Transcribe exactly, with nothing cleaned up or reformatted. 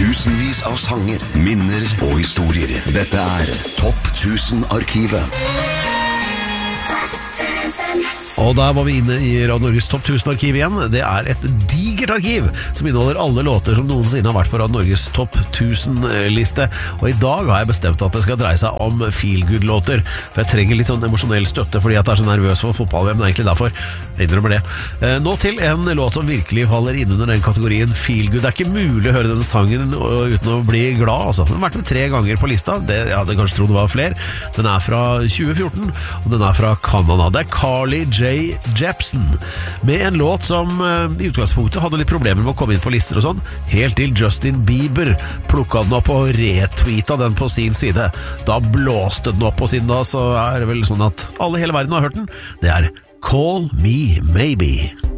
Tusenvis av sanger, minner og historier. Dette er Topp tusen-arkivet. Og der var vi inne i Radio Norges Topp tusen-arkiv igjen. Det er et digert arkiv som inneholder alle låter som noensinne har vært på Radio Norges Topp tusen-liste. Og i dag har jeg bestemt at det skal dreie seg om feel-good-låter. For jeg trenger litt sånn emosjonell støtte fordi at jeg er så nervøs for fotball-V M. Det er egentlig derfor jeg innrømmer det. Nå til en låt som virkelig faller inn under den kategorien feel-good. Det er ikke mulig å høre denne sangen uten å bli glad. Altså. Den har vært med tre ganger på lista. Det, jeg hadde kanskje trodd det var flere. Den er fra tjue fjorten, og den er fra Canada. Det er Carly J. Jepsen med en låt som uh, i utgangspunktet hadde litt problemer med å komme inn på lister og sånn, helt til Justin Bieber plukket den opp og retweetet den på sin side. Da blåste den opp, og siden da så er det vel sånn at alle i hele verden har hørt den. Det er Call Me Maybe.